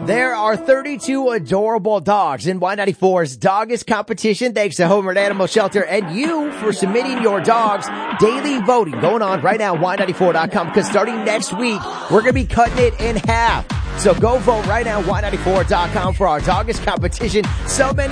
There are 32 adorable dogs in Y94's Doggist competition. Thanks to Homeward Animal Shelter and you for submitting your dog's daily voting going on right now, Y94.com, because starting next week, we're going to be cutting it in half. So go vote right now, Y94.com for our Doggist competition. So many